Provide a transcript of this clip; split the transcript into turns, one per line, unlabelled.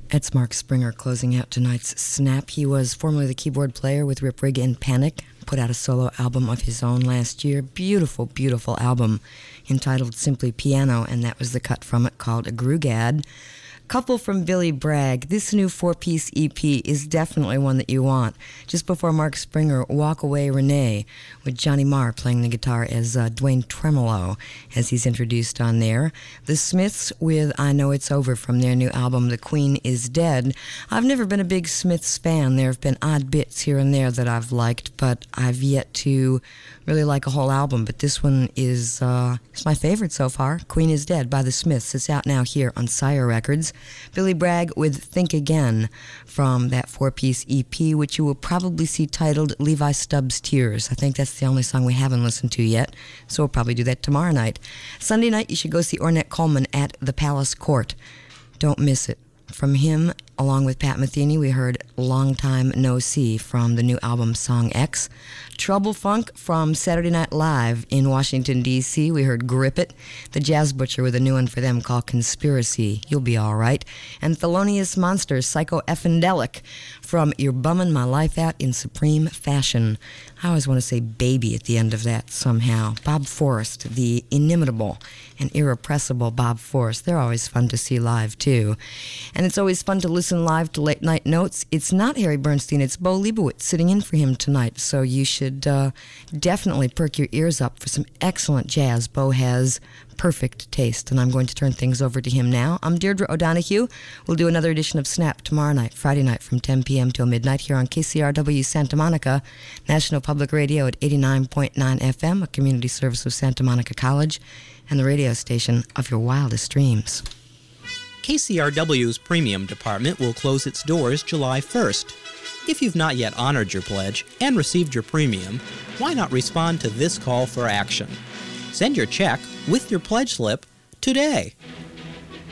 That's Mark Springer closing out tonight's Snap. He was formerly the keyboard player with Rip Rig and Panic, put out a solo album of his own last year. Beautiful, beautiful album entitled simply Piano, and that was the cut from it called A Grugad. Couple from Billy Bragg. This new 4-piece EP is definitely one that you want. Just before Mark Springer, Walk Away Renee, with Johnny Marr playing the guitar as Dwayne Tremolo, as he's introduced on there. The Smiths with I Know It's Over from their new album, The Queen Is Dead. I've never been a big Smiths fan. There have been odd bits here and there that I've liked, but I've yet to really like a whole album. But this one is my favorite so far. Queen Is Dead by The Smiths. It's out now here on Sire Records. Billy Bragg with Think Again from that 4-piece EP, which you will probably see titled Levi Stubbs' Tears. I think that's the only song we haven't listened to yet, so we'll probably do that tomorrow night. Sunday night, you should go see Ornette Coleman at the Palace Court. Don't miss it. From him, along with Pat Metheny, we heard Long Time No See from the new album Song X. Trouble Funk from Saturday Night Live in Washington, D.C. We heard Grip It. The Jazz Butcher with a new one for them called Conspiracy. You'll be all right. And Thelonious Monster, Psycho Effendelic from You're Bumming My Life Out in Supreme Fashion. I always want to say baby at the end of that somehow. Bob Forrest, the inimitable and irrepressible Bob Forrest. They're always fun to see live, too. And it's always fun to listen live to Late Night Notes. It's not Harry Bernstein, it's Bo Leibowitz sitting in for him tonight. So you should definitely perk your ears up for some excellent jazz. Bo has perfect taste, and I'm going to turn things over to him now. I'm Deirdre O'Donoghue. We'll do another edition of Snap tomorrow night, Friday night from 10 p.m. till midnight here on KCRW Santa Monica, National Public Radio at 89.9 FM, a community service of Santa Monica College, and the radio station of your wildest dreams.
KCRW's Premium Department will close its doors July 1st. If you've not yet honored your pledge and received your premium, why not respond to this call for action? Send your check with your pledge slip today.